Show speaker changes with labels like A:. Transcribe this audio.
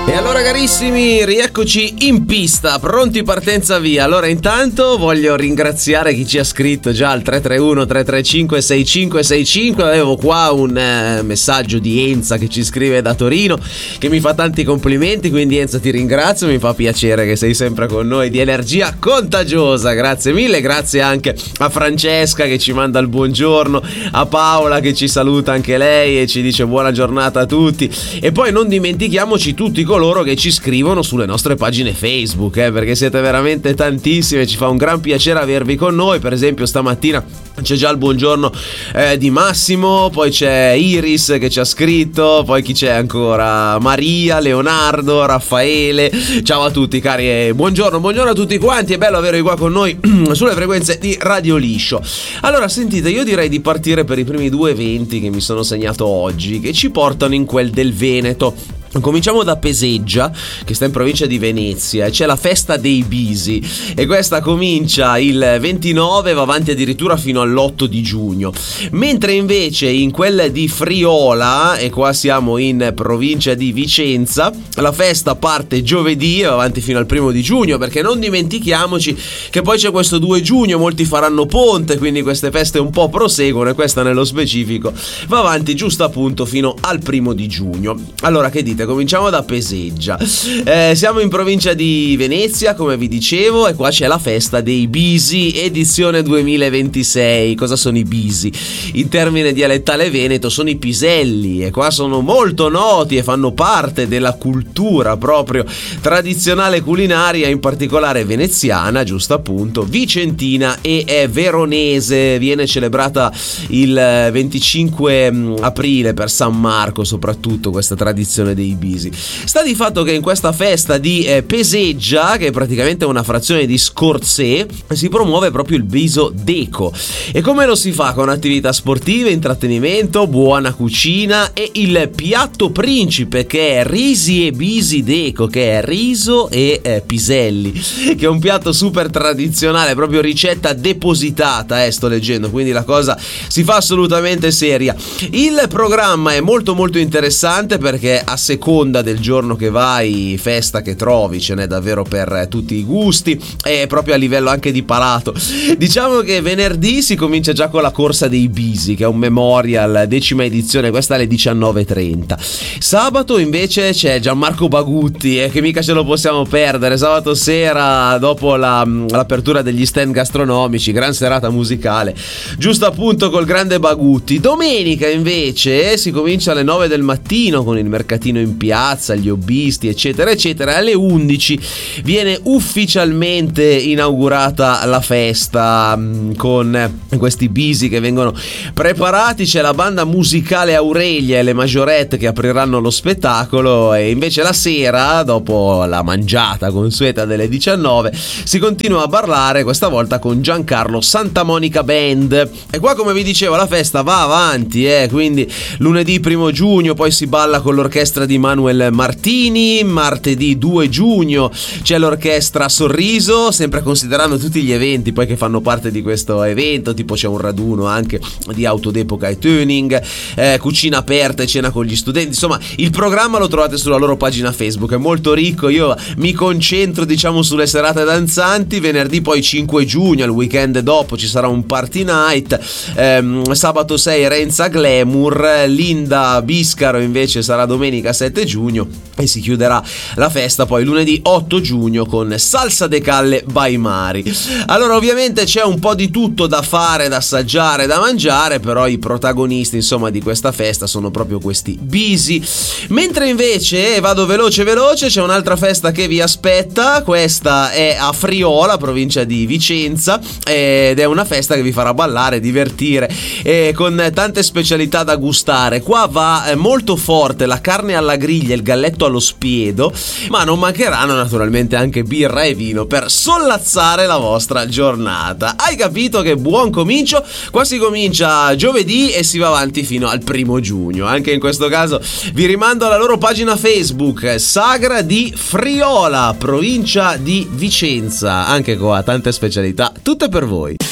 A: E allora carissimi, rieccoci in pista, pronti partenza via. Allora intanto voglio ringraziare chi ci ha scritto già al 331 335 6565. Avevo qua un messaggio di Enza che ci scrive da Torino, che mi fa tanti complimenti, quindi Enza ti ringrazio, mi fa piacere che sei sempre con noi, di energia contagiosa, grazie mille. Grazie anche a Francesca che ci manda il buongiorno, a Paola che ci saluta anche lei e ci dice buona giornata a tutti. E poi non dimentichiamoci tutti coloro che ci scrivono sulle nostre pagine Facebook, perché siete veramente tantissime, ci fa un gran piacere avervi con noi. Per esempio stamattina c'è già il buongiorno di Massimo, poi c'è Iris che ci ha scritto, poi chi c'è ancora? Maria, Leonardo, Raffaele. Ciao a tutti cari e buongiorno a tutti quanti, è bello avervi qua con noi sulle frequenze di Radio Liscio. Allora sentite, io direi di partire per i primi due eventi che mi sono segnato oggi, che ci portano in quel del Veneto. Cominciamo da Peseggia, che sta in provincia di Venezia, e c'è la festa dei Bisi, e questa comincia il 29 e va avanti addirittura fino all'8 di giugno. Mentre invece in quella di Friola, e qua siamo in provincia di Vicenza, la festa parte giovedì e va avanti fino al 1 di giugno, perché non dimentichiamoci che poi c'è questo 2 giugno, molti faranno ponte, quindi queste feste un po' proseguono, e questa nello specifico va avanti giusto appunto fino al 1 di giugno. Allora che dite? Cominciamo da Peseggia. Siamo in provincia di Venezia, come vi dicevo, e qua c'è la festa dei Bisi, edizione 2026. Cosa sono i Bisi? In termine dialettale veneto sono i piselli, e qua sono molto noti e fanno parte della cultura proprio tradizionale culinaria, in particolare veneziana, giusto appunto, vicentina e veronese. Viene celebrata il 25 aprile per San Marco, soprattutto questa tradizione dei Bisi. Sta di fatto che in questa festa di Peseggia, che è praticamente una frazione di Scorzè, si promuove proprio il Biso Deco. E come lo si fa? Con attività sportive, intrattenimento, buona cucina e il piatto principe, che è risi e bisi Deco, che è riso e piselli, che è un piatto super tradizionale, proprio ricetta depositata, sto leggendo, quindi la cosa si fa assolutamente seria. Il programma è molto molto interessante, perché a seconda del giorno che vai, festa che trovi, ce n'è davvero per tutti i gusti, e proprio a livello anche di palato. Diciamo che venerdì si comincia già con la corsa dei Bisi, che è un memorial, 10ª edizione, questa alle 19:30. Sabato invece c'è Gianmarco Bagutti, che mica ce lo possiamo perdere, sabato sera dopo l'apertura degli stand gastronomici, gran serata musicale, giusto appunto col grande Bagutti. Domenica invece si comincia alle 9 del mattino con il mercatino in piazza, gli hobbisti eccetera eccetera. Alle 11 viene ufficialmente inaugurata la festa con questi Bisi che vengono preparati. C'è la banda musicale Aurelia e le Majorette che apriranno lo spettacolo, e invece la sera, dopo la mangiata consueta delle 19, si continua a ballare, questa volta con Giancarlo Santa Monica Band. E qua, come vi dicevo, la festa va avanti, quindi lunedì 1 giugno poi si balla con l'orchestra di Manuel Martini. Martedì 2 giugno c'è l'orchestra Sorriso, sempre considerando tutti gli eventi poi che fanno parte di questo evento, tipo c'è un raduno anche di auto d'epoca e tuning, cucina aperta e cena con gli studenti. Insomma, il programma lo trovate sulla loro pagina Facebook, è molto ricco. Io mi concentro diciamo sulle serate danzanti. Venerdì poi 5 giugno, il weekend dopo, ci sarà un party night. Sabato 6 Renza Glamour. Linda Biscaro invece sarà domenica 7 giugno, e si chiuderà la festa poi lunedì 8 giugno con Salsa de Calle by Mari. Allora ovviamente c'è un po' di tutto da fare, da assaggiare, da mangiare, però i protagonisti insomma di questa festa sono proprio questi Bisi. Mentre invece, vado veloce, c'è un'altra festa che vi aspetta. Questa è a Friola, provincia di Vicenza, ed è una festa che vi farà ballare, divertire, con tante specialità da gustare. Qua va molto forte la carne alla griglia, il galletto allo spiedo, ma non mancheranno naturalmente anche birra e vino per sollazzare la vostra giornata. Hai capito che buon comincio? Qua si comincia giovedì e si va avanti fino al 1 giugno. Anche in questo caso vi rimando alla loro pagina Facebook, Sagra di Friola, provincia di Vicenza. Anche qua tante specialità, tutte per voi.